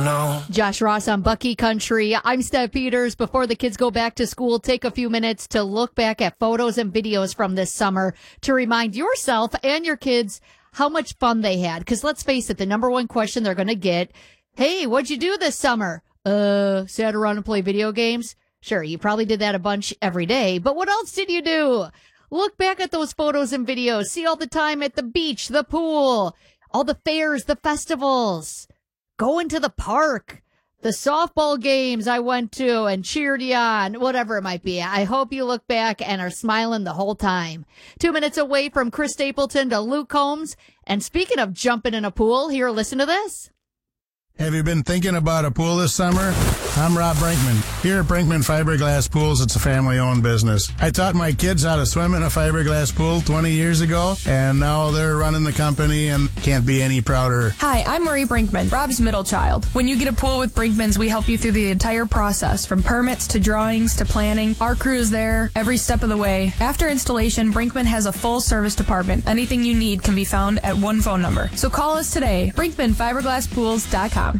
No. Josh Ross on Bucky Country. I'm Steph Peters. Before the kids go back to school, take a few minutes to look back at photos and videos from this summer to remind yourself and your kids how much fun they had. Because let's face it, the number one question they're going to get, hey, what'd you do this summer? Sat around and play video games. Sure, you probably did that a bunch every day, but what else did you do? Look back at those photos and videos. See all the time at the beach, the pool, all the fairs, the festivals. Going to the park, the softball games I went to and cheered you on, whatever it might be. I hope you look back and are smiling the whole time. 2 minutes away from Chris Stapleton to Luke Combs. And speaking of jumping in a pool, here, listen to this. Have you been thinking about a pool this summer? I'm Rob Brinkman. Here at Brinkman Fiberglass Pools, it's a family-owned business. I taught my kids how to swim in a fiberglass pool 20 years ago, and now they're running the company and can't be any prouder. Hi, I'm Marie Brinkman, Rob's middle child. When you get a pool with Brinkman's, we help you through the entire process, from permits to drawings to planning. Our crew is there every step of the way. After installation, Brinkman has a full service department. Anything you need can be found at one phone number. So call us today, BrinkmanFiberglassPools.com.